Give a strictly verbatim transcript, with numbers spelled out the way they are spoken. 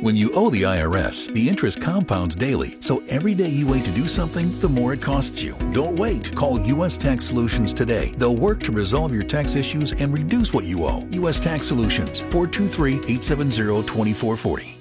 When you owe the I R S, the interest compounds daily, so every day you wait to do something, the more it costs you. Don't wait. Call U S Tax Solutions today. They'll work to resolve your tax issues and reduce what you owe. U S Tax Solutions, four two three, eight seven zero, two four four zero.